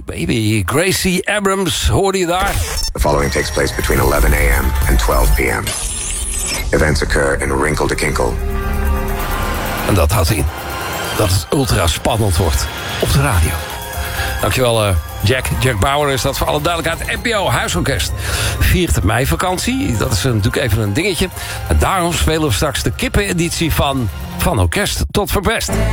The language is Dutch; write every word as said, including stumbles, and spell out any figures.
baby. Gracie Abrams, hoorde je daar? The following takes place between eleven a.m. and twelve p.m. Events occur in Wrinkle to Kinkle. En dat houdt in dat het ultra spannend wordt op de radio. Dankjewel, uh, Jack. Jack Bauer is dat voor alle duidelijkheid. N P O Huisorkest viert de meivakantie. Dat is uh, natuurlijk even een dingetje. En daarom spelen we straks de kippeneditie van Van Orkest tot Verpest.